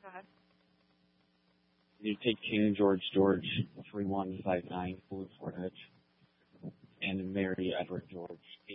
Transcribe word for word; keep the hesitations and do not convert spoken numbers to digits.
ahead. You take King George George, three one five nine, Blue Fort Edge, and marry Edward George,